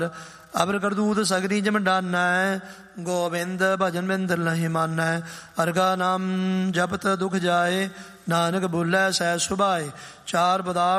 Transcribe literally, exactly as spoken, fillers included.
ਅਬਰ ਕਰਦੂਤ ਸਗਰੀ ਜਮ ਡਾਨੈ, ਗੋਬਿੰਦ ਭਜਨ ਬਿੰਦ ਲਹਿ ਮਾਨੈ। ਅਰਗਾ ਨਾਮ ਜਪਤ ਦੁਖ ਜਾਏ, ਨਾਨਕ ਬੋਲੇ ਸਹਿ ਸੁਭਾਏ। ਚਾਰ ਪਦਾਰਥ